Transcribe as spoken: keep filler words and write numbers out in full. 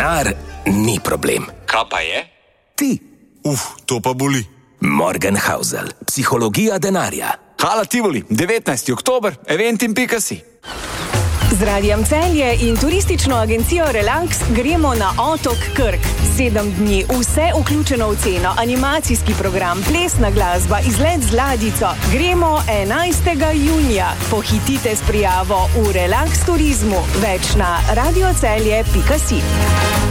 Denar ni problem. Kaj pa je? Ti. Uf, to pa boli. Morgenhausel, psihologija denarja. Hala Tivoli, devetnajsti oktober, eventim pika si. Z Radijem Celje in turistično agencijo Relax gremo na otok Krk. Sedem dni, vse vključeno v ceno, animacijski program, plesna glasba, izlet z ladjico. Gremo enajstega junija. Pohitite s prijavo v Relax turizmu. Več na radiocelje pika si.